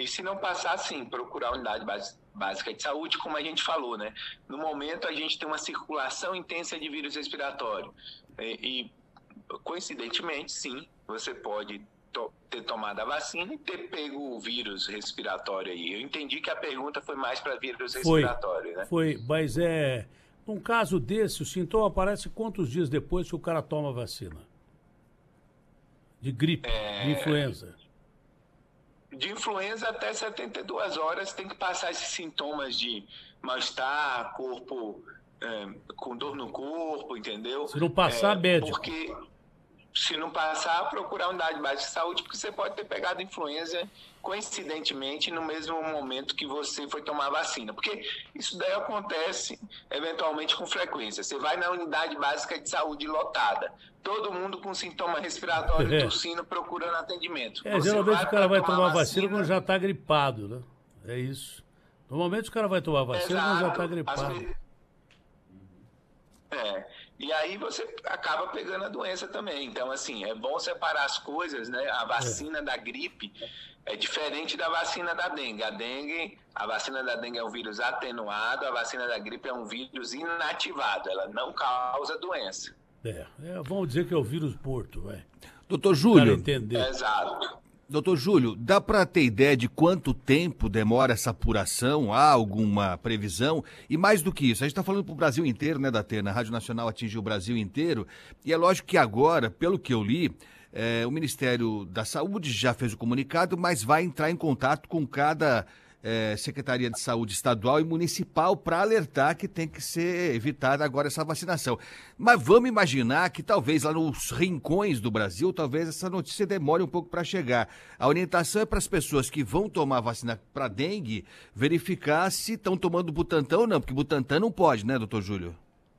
E se não passar, sim, procurar a unidade básica de saúde, como a gente falou, né? No momento, a gente tem uma circulação intensa de vírus respiratório. E coincidentemente, sim, você pode ter tomado a vacina e ter pego o vírus respiratório aí. Eu entendi que a pergunta foi mais para vírus respiratório, né? Foi, mas num caso desse, o sintoma aparece quantos dias depois que o cara toma a vacina? De gripe, de influenza. De influenza até 72 horas tem que passar esses sintomas de mal-estar, corpo com dor no corpo, entendeu? Se não passar, médico. Porque se não passar, procurar a unidade básica de saúde, porque você pode ter pegado influenza coincidentemente no mesmo momento que você foi tomar a vacina. Porque isso daí acontece eventualmente com frequência. Você vai na unidade básica de saúde lotada, todo mundo com sintoma respiratório, tossindo, procurando atendimento. Geralmente o cara vai tomar vacina quando já está gripado, né? É isso. Normalmente o cara vai tomar vacina quando já está gripado. E aí você acaba pegando a doença também. Então, assim, é bom separar as coisas, né? A vacina da gripe é diferente da vacina da dengue. A vacina da dengue é um vírus atenuado, a vacina da gripe é um vírus inativado. Ela não causa doença. Vamos dizer que é o vírus morto, vai. Doutor Júlio. Entender. Exato. Doutor Júlio, dá para ter ideia de quanto tempo demora essa apuração? Há alguma previsão? E mais do que isso, a gente está falando para o Brasil inteiro, né, Datena? A Rádio Nacional atingiu o Brasil inteiro. E é lógico que agora, pelo que eu li, o Ministério da Saúde já fez o comunicado, mas vai entrar em contato com cada Secretaria de Saúde estadual e municipal para alertar que tem que ser evitada agora essa vacinação. Mas vamos imaginar que talvez lá nos rincões do Brasil, talvez essa notícia demore um pouco para chegar. A orientação é para as pessoas que vão tomar a vacina para dengue verificar se estão tomando Butantan ou não, porque Butantan não pode, né, doutor Júlio?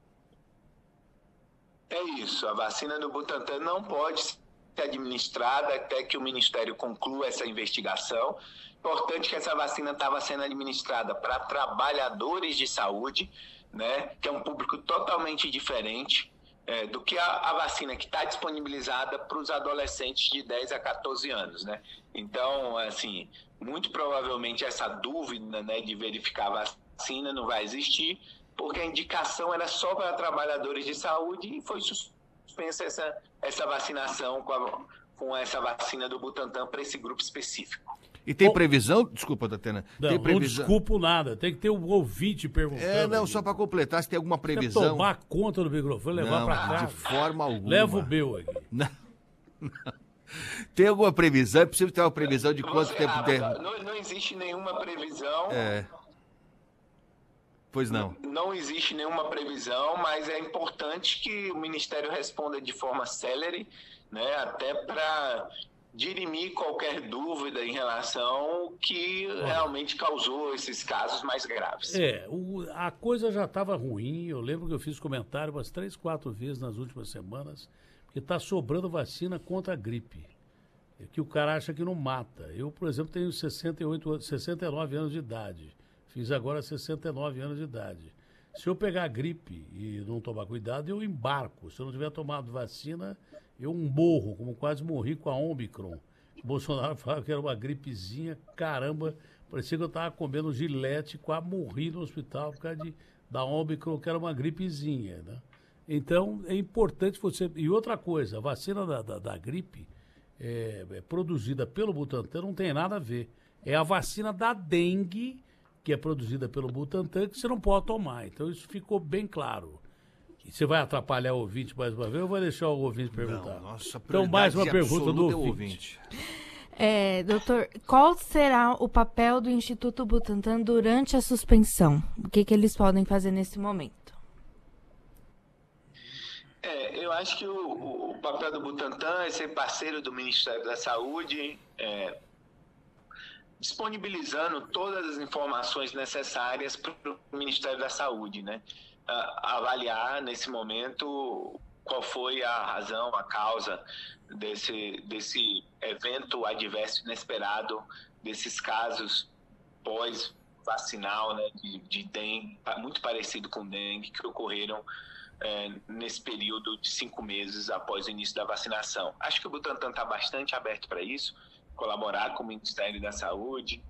É isso, a vacina do Butantan não pode ser administrada até que o Ministério conclua essa investigação. Importante que essa vacina estava sendo administrada para trabalhadores de saúde, né, que é um público totalmente diferente do que a vacina que está disponibilizada para os adolescentes de 10 a 14 anos. Né? Então, assim, muito provavelmente essa dúvida, né, de verificar a vacina não vai existir, porque a indicação era só para trabalhadores de saúde e foi suspensa essa vacinação com essa vacina do Butantan para esse grupo específico. E tem previsão? Desculpa, Datena. Não desculpo nada. Tem que ter um ouvinte perguntando. Só para completar, se tem alguma previsão. Tomar conta do microfone, levar para casa. De forma alguma. Leva o meu aqui. Não. Tem alguma previsão? É possível ter uma previsão de quanto tempo tem? Não existe nenhuma previsão. Pois não. Não existe nenhuma previsão, mas é importante que o Ministério responda de forma célere, né, até para dirimir qualquer dúvida em relação ao que realmente causou esses casos mais graves. A coisa já estava ruim. Eu lembro que eu fiz comentário umas 3, 4 vezes nas últimas semanas, que está sobrando vacina contra a gripe, que o cara acha que não mata. Eu, por exemplo, tenho 69 anos de idade. Fiz agora 69 anos de idade. Se eu pegar a gripe e não tomar cuidado, eu embarco. Se eu não tiver tomado vacina, eu morro, como quase morri com a Omicron. O Bolsonaro falava que era uma gripezinha, caramba, parecia que eu estava comendo gilete, quase morri no hospital por causa da Omicron, que era uma gripezinha, né? Então, é importante você... E outra coisa, a vacina da gripe é produzida pelo Butantan, não tem nada a ver. É a vacina da dengue, que é produzida pelo Butantan, que você não pode tomar. Então, isso ficou bem claro. E você vai atrapalhar o ouvinte mais uma vez ou vai deixar o ouvinte perguntar? Não, nossa, então, mais uma pergunta do ouvinte. Doutor, qual será o papel do Instituto Butantan durante a suspensão? O que eles podem fazer nesse momento? Eu acho que o papel do Butantan é ser parceiro do Ministério da Saúde, disponibilizando todas as informações necessárias para o Ministério da Saúde, né? Avaliar nesse momento qual foi a razão, a causa desse evento adverso inesperado, desses casos pós-vacinal, né, de dengue, muito parecido com dengue, que ocorreram nesse período de 5 meses após o início da vacinação. Acho que o Butantan está bastante aberto para isso, colaborar com o Ministério da Saúde,